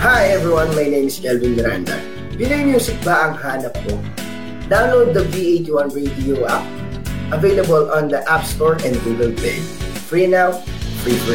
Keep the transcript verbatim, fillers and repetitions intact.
Hi everyone, my name is Kelvin Miranda. Pinoy Music ba ang hanap mo? Download the V eighty-one Radio app, available on the App Store and Google Play. Free now, free forever.